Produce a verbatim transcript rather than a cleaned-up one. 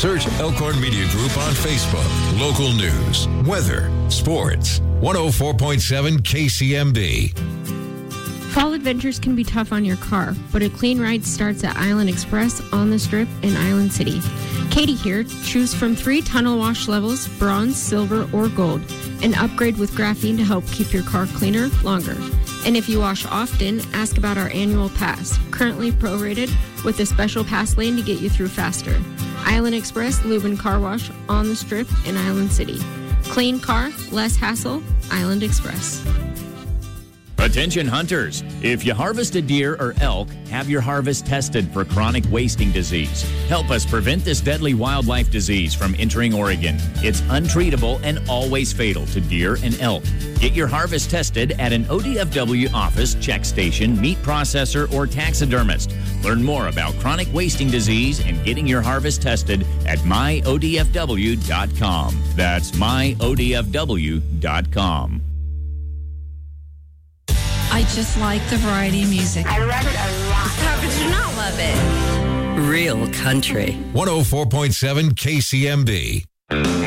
Search Elkhorn Media Group on Facebook. Local news, weather, sports. one oh four point seven K C M B. Fall adventures can be tough on your car, but a clean ride starts at Island Express on the Strip in Island City. Katie here. Choose from three tunnel wash levels, bronze, silver, or gold, and upgrade with graphene to help keep your car cleaner longer. And if you wash often, ask about our annual pass, currently prorated with a special pass lane to get you through faster. Island Express Lube and Car Wash on the Strip in Island City. Clean car, less hassle, Island Express. Attention hunters, if you harvest a deer or elk, have your harvest tested for chronic wasting disease. Help us prevent this deadly wildlife disease from entering Oregon. It's untreatable and always fatal to deer and elk. Get your harvest tested at an O D F W office, check station, meat processor, or taxidermist. Learn more about chronic wasting disease and getting your harvest tested at my O D F W dot com. That's my O D F W dot com. I just like the variety of music. I love it a lot. How could you not love it? Real country. one oh four point seven K C M B.